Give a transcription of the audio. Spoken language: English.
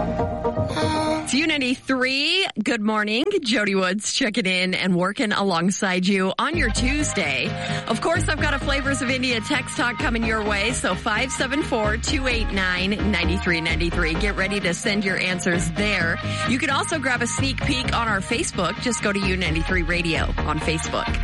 It's U93. Good morning. Jody Woods checking in and working alongside you on your Tuesday. Of course, I've got a Flavors of India text talk coming your way. So 574-289-9393. Get ready to send your answers there. You can also grab a sneak peek on our Facebook. Just go to U93 Radio on Facebook.